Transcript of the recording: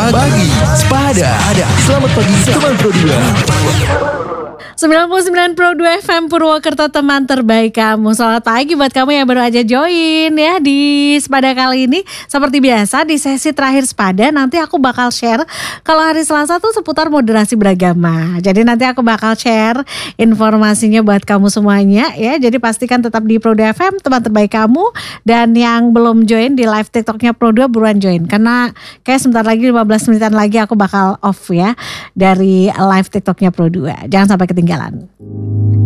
Pagi Sepada. Selamat pagi teman Pro 99 Pro 2 FM Purwokerto, teman terbaik kamu. Selamat pagi buat kamu yang baru aja join ya di Sepada kali ini. Seperti biasa di sesi terakhir Sepada nanti aku bakal share. Kalau hari Selasa tuh seputar moderasi beragama. Jadi nanti aku bakal share informasinya buat kamu semuanya ya. Jadi pastikan tetap di Pro 2 FM, teman terbaik kamu. Dan yang belum join di live TikToknya Pro 2 buruan join. Karena kayak sebentar lagi 15 menitan lagi aku bakal off ya dari live TikToknya Pro 2. Jangan sampai ketinggalan.